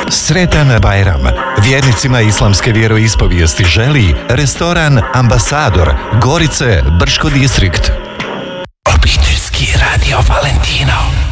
Sretan Bajram. Vjernicima islamske vjeroispovijesti želi restoran Ambasador, Gorice, Brško distrikt. Obiteljski radio Valentino.